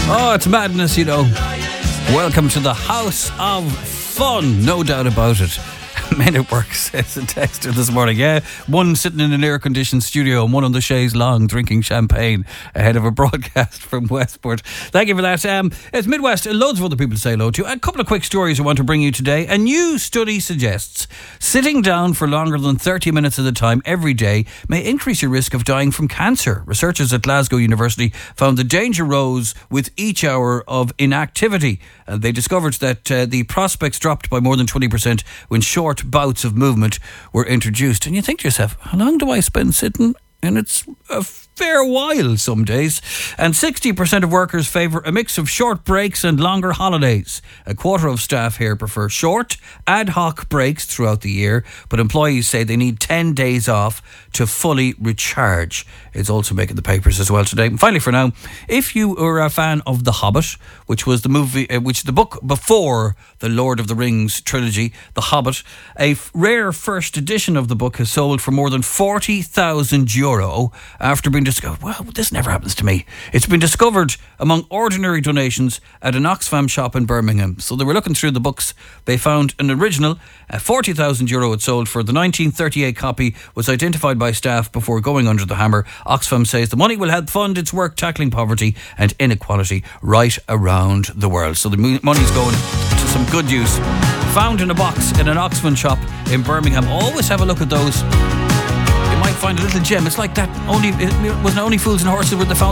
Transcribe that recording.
Oh, it's madness, you know. Welcome to the House of Fun, no doubt about it. Men at Work says a texter this morning, yeah, one sitting in an air-conditioned studio and one on the chaise longue drinking champagne ahead of a broadcast from Westport. Thank you for that. It's Midwest, loads of other people to say hello to. A couple of quick stories I want to bring you today. A new study suggests sitting down for longer than 30 minutes at a time every day may increase your risk of dying from cancer. Researchers at Glasgow University found the danger rose with each hour of inactivity. They discovered that the prospects dropped by more than 20% when short bouts of movement were introduced. And you think to yourself, how long do I spend sitting? And it's a fair while some days. And 60% of workers favour a mix of short breaks and longer holidays. A quarter of staff here prefer short, ad hoc breaks throughout the year, but employees say they need 10 days off to fully recharge. It's also making the papers as well today. And finally, for now, if you were a fan of The Hobbit, which was the movie, the book before the Lord of the Rings trilogy, The Hobbit, a rare first edition of the book has sold for more than €40,000 after being discovered. Well, this never happens to me. It's been discovered among ordinary donations at an Oxfam shop in Birmingham. So they were looking through the books. They found an original, €40,000 it sold for. The 1938 copy was identified by staff before going under the hammer. Oxfam says the money will help fund its work tackling poverty and inequality right around the world. So the money's going to some good use. Found in a box in an Oxfam shop in Birmingham. Always have a look at those. You might find a little gem. It's like that. It wasn't only Fools and Horses where they found